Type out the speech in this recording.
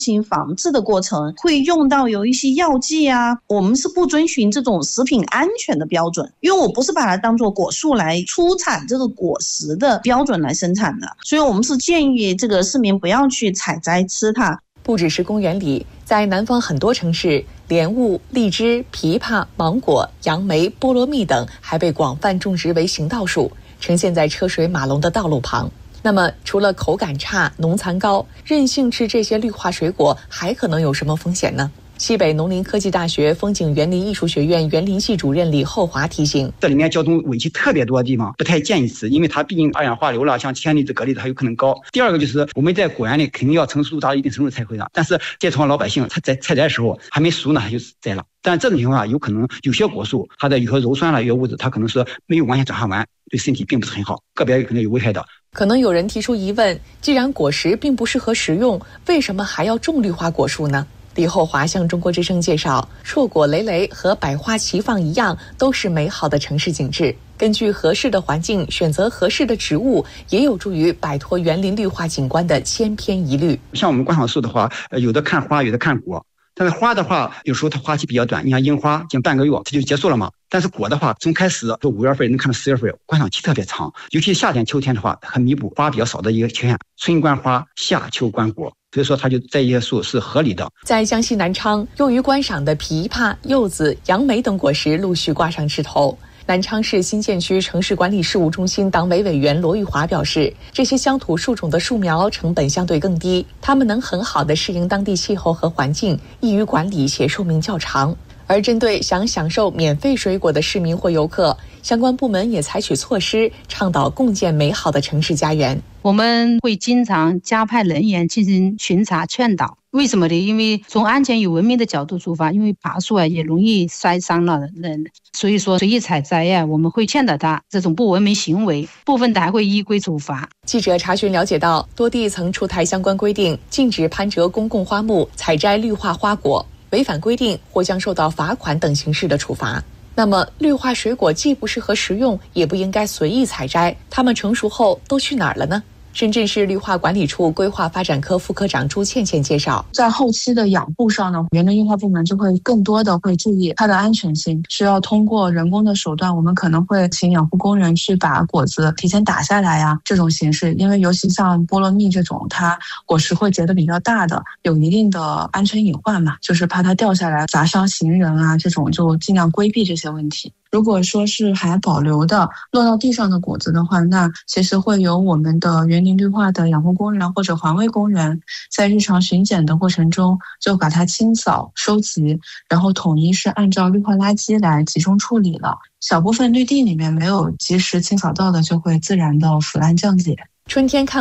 进行防治的过程会用到有一些药剂啊，我们是不遵循这种食品安全的标准，因为我不是把它当作果树来出产这个果实的标准来生产的，所以我们是建议这个市民不要去采摘吃它。 不只是公园里，在南方很多城市，莲雾、荔枝、枇杷、芒果、杨梅、菠萝蜜等还被广泛种植为行道树，呈现在车水马龙的道路旁。那么除了口感差、农残高，任性吃这些绿化水果还可能有什么风险呢？西北农林科技大学风景园林艺术学院园林系主任李厚华提醒， 这里面交通尾气特别多的地方不太建议吃，因为它毕竟二氧化硫了，像铅离子、镉离子还有可能高。第二个就是我们在果园里肯定要成熟度达到一定程度才会的，但是这从老百姓他在采摘的时候还没熟呢他就摘了，但这种情况下有可能有些果树它的有些鞣酸了、有些物质它可能是没有完全转化完，对身体并不是很好，个别可能有危害的。 可能有人提出疑问，既然果实并不适合食用，为什么还要种绿化果树呢？李厚华向中国之声介绍，硕果累累和百花齐放一样，都是美好的城市景致。根据合适的环境选择合适的植物，也有助于摆脱园林绿化景观的千篇一律。 像我们观赏树的话，有的看花，有的看果。但是花的话，有时候它花期比较短，你像樱花，近半个月它就结束了嘛。但是果的话，从开始就5月份能看到10月份，观赏期特别长。尤其夏天、秋天的话，很弥补花比较少的一个缺陷。春观花，夏秋观果，所以说它就这些树是合理的。 在江西南昌，用于观赏的枇杷、柚子、杨梅等果实陆续挂上枝头。南昌市新建区城市管理事务中心党委委员罗玉华表示，这些乡土树种的树苗成本相对更低，它们能很好地适应当地气候和环境，易于管理且寿命较长。而针对想享受免费水果的市民或游客，相关部门也采取措施，倡导共建美好的城市家园。 我们会经常加派人员进行巡查劝导。为什么呢？因为从安全与文明的角度出发，因为爬树也容易摔伤了人，所以说随意采摘我们会劝导他这种不文明行为，部分的还会依规处罚。 记者查询了解到，多地曾出台相关规定，禁止攀折公共花木、采摘绿化花果，违反规定或将受到罚款等形式的处罚。那么绿化水果既不适合食用，也不应该随意采摘，它们成熟后都去哪儿了呢？深圳市绿化管理处规划发展科副科长朱倩倩介绍， 在后期的养护上呢，园林绿化部门就会更多的会注意它的安全性，需要通过人工的手段，我们可能会请养护工人去把果子提前打下来呀，这种形式，因为尤其像菠萝蜜这种，它果实会结得比较大的，有一定的安全隐患嘛，就是怕它掉下来砸伤行人啊，这种就尽量规避这些问题。如果说是还保留的落到地上的果子的话，那其实会由我们的园林绿化的养护工人或者环卫工人在日常巡检的过程中就把它清扫收集，然后统一是按照绿化垃圾来集中处理了。小部分绿地里面没有及时清扫到的，就会自然的腐烂降解。 春天看